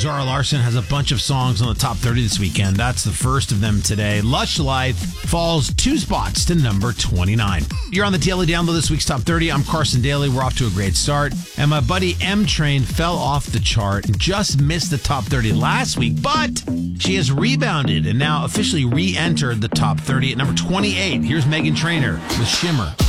Zara Larsson has a bunch of songs on the top 30 this weekend. That's the first of them today. Lush Life falls 2 spots to number 29. You're on the Daily Download, this week's top 30. I'm Carson Daly. We're off to a great start. And my buddy M Train fell off the chart and just missed the top 30 last week, but she has rebounded and now officially re-entered the top 30 at number 28. Here's Meghan Trainor with Shimmer.